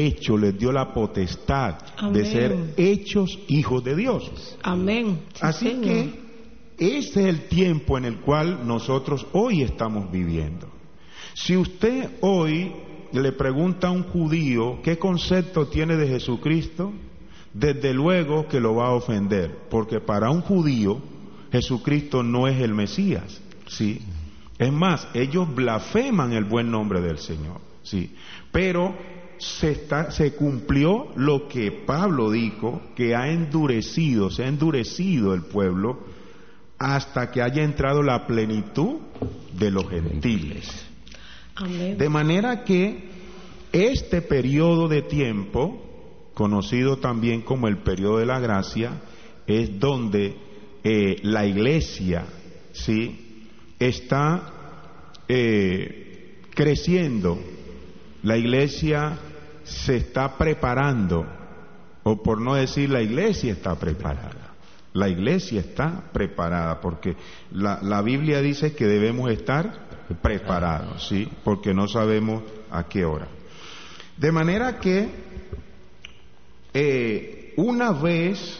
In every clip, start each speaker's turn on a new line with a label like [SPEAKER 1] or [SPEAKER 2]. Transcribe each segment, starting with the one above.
[SPEAKER 1] hecho, les dio la potestad de ser hechos hijos de Dios.
[SPEAKER 2] Amén. Sí,
[SPEAKER 1] así
[SPEAKER 2] Señor.
[SPEAKER 1] que ese es el tiempo en el cual nosotros hoy estamos viviendo. Si usted hoy le pregunta a un judío qué concepto tiene de Jesucristo, desde luego que lo va a ofender, porque para un judío Jesucristo no es el Mesías, ¿sí? Es más, ellos blasfeman el buen nombre del Señor, ¿sí? Pero se cumplió lo que Pablo dijo, que se ha endurecido el pueblo hasta que haya entrado la plenitud de los gentiles.
[SPEAKER 2] Amén.
[SPEAKER 1] De manera que este periodo de tiempo, conocido también como el periodo de la gracia, es donde la iglesia, ¿sí?, está creciendo. La iglesia se está preparando, o por no decir la iglesia está preparada. La iglesia está preparada porque la Biblia dice que debemos estar preparados, ¿sí? Porque no sabemos a qué hora. De manera que una vez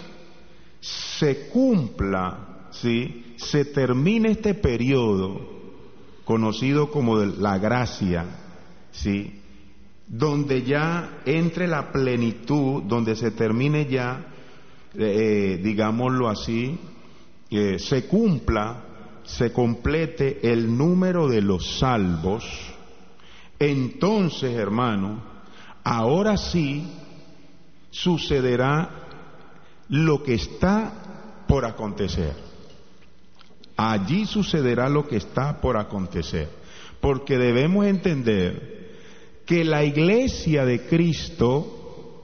[SPEAKER 1] se cumpla, ¿sí?, se termine este periodo conocido como de la gracia, ¿sí?, donde ya entre la plenitud, donde se termine ya, digámoslo así, se cumpla, se complete el número de los salvos, entonces, hermano, ahora sí sucederá lo que está por acontecer. Allí sucederá lo que está por acontecer, porque debemos entender que la iglesia de Cristo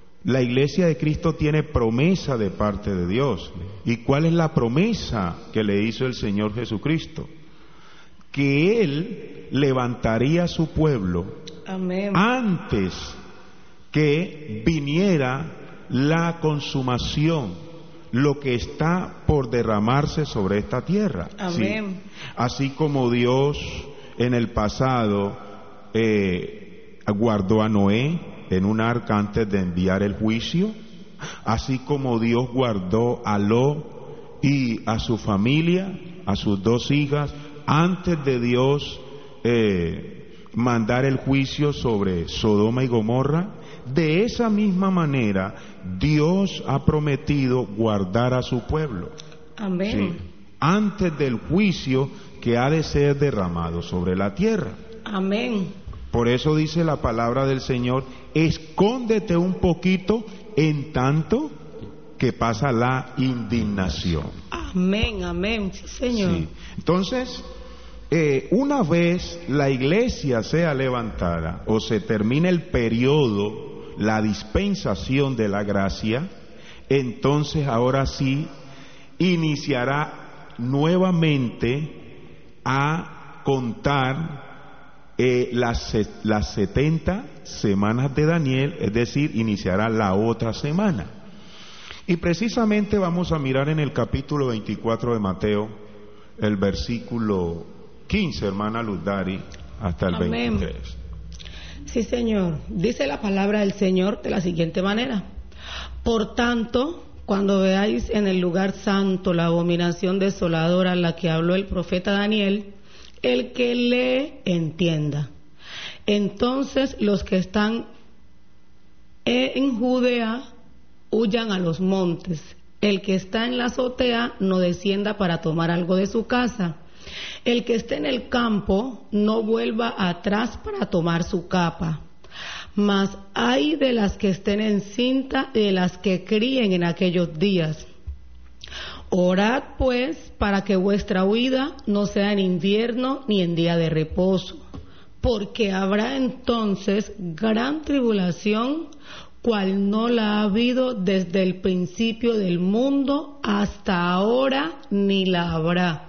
[SPEAKER 1] tiene promesa de parte de Dios. ¿Y cuál es la promesa que le hizo el Señor Jesucristo? Que Él levantaría a su pueblo.
[SPEAKER 2] Amén.
[SPEAKER 1] Antes que viniera la consumación, lo que está por derramarse sobre esta tierra.
[SPEAKER 2] Amén.
[SPEAKER 1] ¿Sí? Así como Dios en el pasado guardó a Noé en un arca antes de enviar el juicio, así como Dios guardó a Lot y a su familia, a sus 2 hijas, antes de Dios mandar el juicio sobre Sodoma y Gomorra. De esa misma manera Dios ha prometido guardar a su pueblo.
[SPEAKER 2] Amén.
[SPEAKER 1] ¿Sí?, antes del juicio que ha de ser derramado sobre la tierra.
[SPEAKER 2] Amén.
[SPEAKER 1] Por eso dice la palabra del Señor: escóndete un poquito en tanto que pasa la indignación.
[SPEAKER 2] Amén, amén, sí, Señor.
[SPEAKER 1] Sí. Entonces, una vez la iglesia sea levantada o se termine el periodo, la dispensación de la gracia, entonces ahora sí iniciará nuevamente a contar las 70 semanas de Daniel, es decir, iniciará la otra semana. Y precisamente vamos a mirar en el capítulo 24 de Mateo, el versículo 15, hermana Luzdari, hasta el
[SPEAKER 2] Amén.
[SPEAKER 1] 23.
[SPEAKER 2] Sí, Señor. Dice la palabra del Señor de la siguiente manera: por tanto, cuando veáis en el lugar santo la abominación desoladora a la que habló el profeta Daniel, el que lee entienda. Entonces los que están en Judea huyan a los montes. El que está en la azotea no descienda para tomar algo de su casa. El que esté en el campo no vuelva atrás para tomar su capa. Mas ay de las que estén encinta y de las que críen en aquellos días. Orad pues para que vuestra huida no sea en invierno ni en día de reposo, porque habrá entonces gran tribulación, cual no la ha habido desde el principio del mundo hasta ahora, ni la habrá.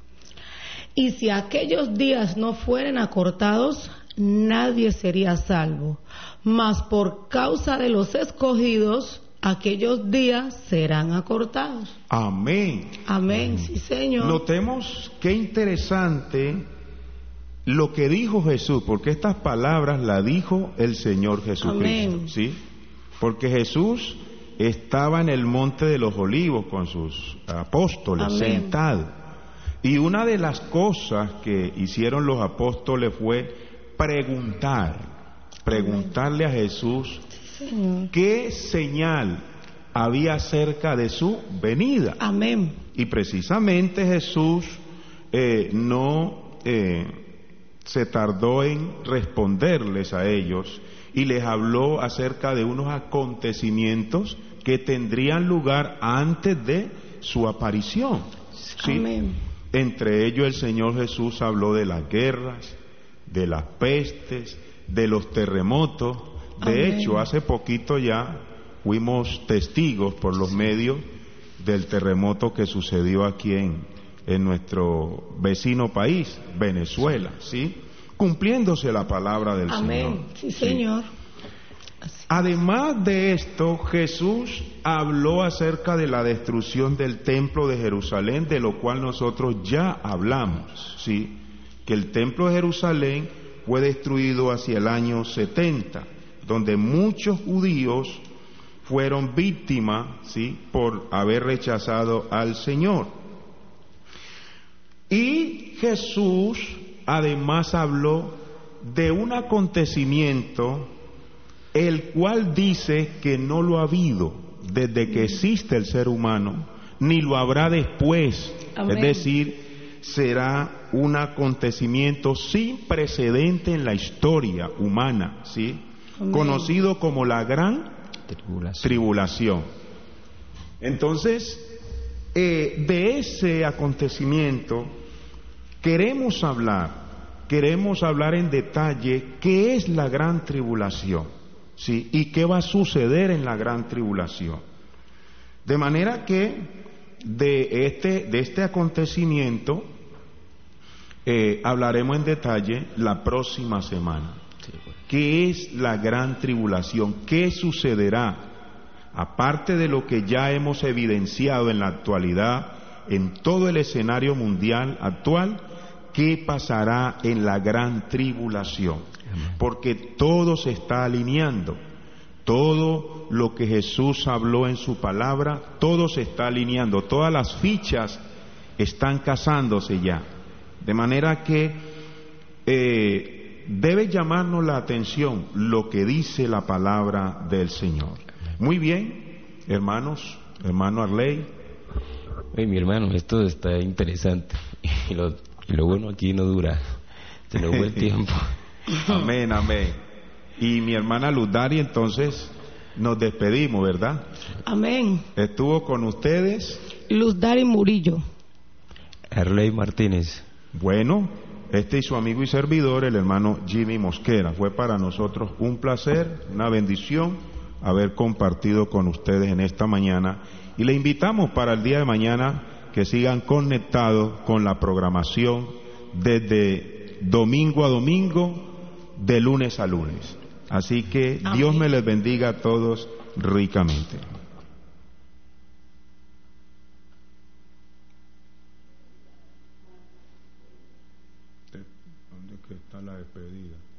[SPEAKER 2] Y si aquellos días no fueren acortados, nadie sería salvo, mas por causa de los escogidos, aquellos días serán acortados.
[SPEAKER 1] Amén.
[SPEAKER 2] Amén, sí, Señor.
[SPEAKER 1] Notemos qué interesante lo que dijo Jesús, porque estas palabras las dijo el Señor Jesucristo.
[SPEAKER 2] Amén.
[SPEAKER 1] ¿Sí? Porque Jesús estaba en el Monte de los Olivos con sus apóstoles,
[SPEAKER 2] Amén.
[SPEAKER 1] sentado. Y una de las cosas que hicieron los apóstoles fue preguntarle a Jesús
[SPEAKER 2] Señor.
[SPEAKER 1] qué señal había acerca de su venida.
[SPEAKER 2] Amén.
[SPEAKER 1] Y precisamente Jesús no se tardó en responderles a ellos y les habló acerca de unos acontecimientos que tendrían lugar antes de su aparición. ¿Sí?
[SPEAKER 2] Amén.
[SPEAKER 1] Entre ellos el Señor Jesús habló de las guerras, de las pestes, de los terremotos. De
[SPEAKER 2] Amén.
[SPEAKER 1] hecho, hace poquito ya fuimos testigos por los medios del terremoto que sucedió aquí en nuestro vecino país, Venezuela, ¿sí? Cumpliéndose la palabra del Señor.
[SPEAKER 2] Amén. Sí, Señor.
[SPEAKER 1] Además de esto, Jesús habló acerca de la destrucción del templo de Jerusalén, de lo cual nosotros ya hablamos, ¿sí? Que el templo de Jerusalén fue destruido hacia el año 70, donde muchos judíos fueron víctimas, ¿sí?, por haber rechazado al Señor. Y Jesús además habló de un acontecimiento el cual dice que no lo ha habido desde que existe el ser humano, ni lo habrá después.
[SPEAKER 2] Amén.
[SPEAKER 1] Es decir, será un acontecimiento sin precedente en la historia humana, ¿sí?
[SPEAKER 2] Amén.
[SPEAKER 1] Conocido como la gran tribulación. Entonces, de ese acontecimiento queremos hablar en detalle qué es la gran tribulación, ¿sí? Y qué va a suceder en la gran tribulación. De manera que de este acontecimiento hablaremos en detalle la próxima semana. ¿Qué es la gran tribulación? ¿Qué sucederá? Aparte de lo que ya hemos evidenciado en la actualidad, en todo el escenario mundial actual, ¿qué pasará en la gran tribulación? Porque todo se está alineando. Todo lo que Jesús habló en su palabra, todo se está alineando. Todas las fichas están casándose ya. De manera que debe llamarnos la atención lo que dice la palabra del Señor. Muy bien, hermanos, hermano Arley.
[SPEAKER 3] Mi hermano, esto está interesante y lo bueno aquí no dura, sino buen tiempo.
[SPEAKER 1] Amén, amén. Y mi hermana Luz Dari, entonces nos despedimos, ¿verdad?
[SPEAKER 2] Amén.
[SPEAKER 1] Estuvo con ustedes
[SPEAKER 2] Luz Dari Murillo.
[SPEAKER 3] Arley Martínez.
[SPEAKER 1] Bueno, y su amigo y servidor, el hermano Jimmy Mosquera. Fue para nosotros un placer, una bendición haber compartido con ustedes en esta mañana. Y le invitamos para el día de mañana que sigan conectados con la programación desde domingo a domingo, de lunes a lunes. Así que
[SPEAKER 2] Amén.
[SPEAKER 1] Dios me les bendiga a todos ricamente. ¿Dónde está la despedida?